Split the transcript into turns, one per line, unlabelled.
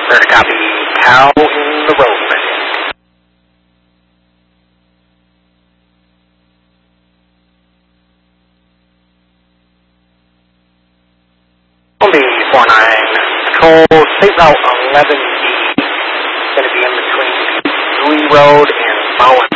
We're to copy cow in the roadway. On the 49 Control, State Route 11E, going to be in between Louis Road and Bowen